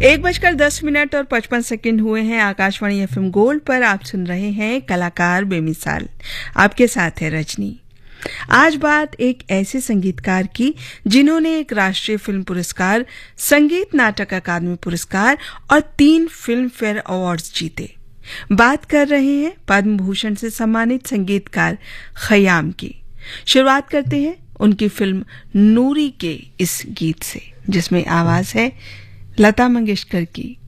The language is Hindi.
1:10 और 55 हुए हैं। आकाशवाणी एफएम गोल्ड पर आप सुन रहे हैं कलाकार बेमिसाल। आपके साथ है रजनी। आज बात एक ऐसे संगीतकार की जिन्होंने एक राष्ट्रीय फिल्म पुरस्कार, संगीत नाटक अकादमी पुरस्कार और 3 फिल्म फेयर अवार्ड्स जीते। बात कर रहे हैं पद्म भूषण से सम्मानित संगीतकार खयाम की। शुरुआत करते हैं उनकी फिल्म नूरी के इस गीत से, जिसमें आवाज है लता मंगेशकर की।